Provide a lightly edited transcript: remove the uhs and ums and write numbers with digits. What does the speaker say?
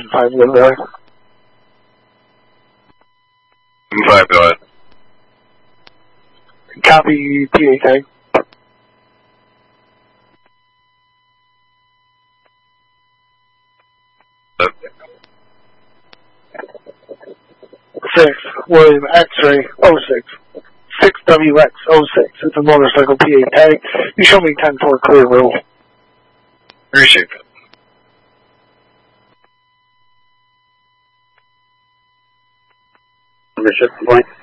5 Woodbury. 5, go ahead. Copy PA tag. Okay. 6, William X-ray 06. 6WX06. It's a motorcycle PA tag. You show me 10-4 clear rule. Appreciate that. Number 6 point.